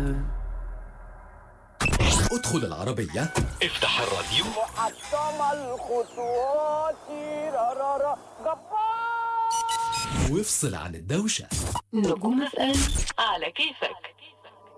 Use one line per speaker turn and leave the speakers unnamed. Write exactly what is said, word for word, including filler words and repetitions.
ادخل العربية، افتح الراديو،
محطم الخطوات رارارا جبار،
وافصل عن الدوشة.
نجوم اف ام على كيفك.